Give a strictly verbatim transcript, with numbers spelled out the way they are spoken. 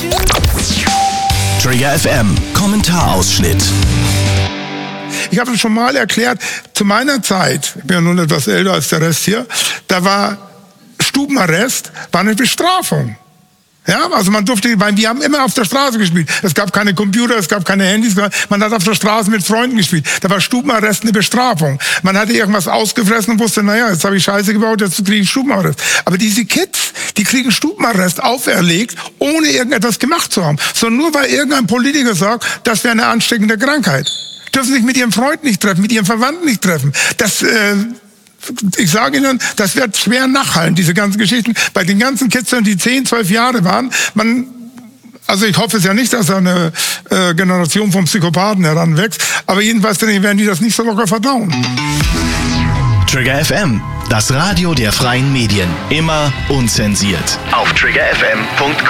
Trigger F M, Kommentarausschnitt. Ich habe es schon mal erklärt, zu meiner Zeit, ich bin ja nun etwas älter als der Rest hier, da war Stubenarrest war eine Bestrafung. Ja, also man durfte, weil wir haben immer auf der Straße gespielt. Es gab keine Computer, es gab keine Handys, man hat auf der Straße mit Freunden gespielt. Da war Stubenarrest eine Bestrafung. Man hatte irgendwas ausgefressen und wusste, naja, jetzt habe ich Scheiße gebaut, jetzt kriege ich Stubenarrest. Aber diese Kids, die kriegen Stubenarrest auferlegt, ohne irgendetwas gemacht zu haben. Sondern nur weil irgendein Politiker sagt, das wäre eine ansteckende Krankheit. Dürfen sich mit ihrem Freund nicht treffen, mit ihren Verwandten nicht treffen. Das, äh, Ich sage Ihnen, das wird schwer nachhallen, diese ganzen Geschichten. Bei den ganzen Kids, die zehn, zwölf Jahre waren, man, also ich hoffe es ja nicht, dass da eine äh, Generation von Psychopathen heranwächst, aber jedenfalls werden die das nicht so locker verdauen. Trigger F M, das Radio der freien Medien. Immer unzensiert. Auf trigger f m punkt com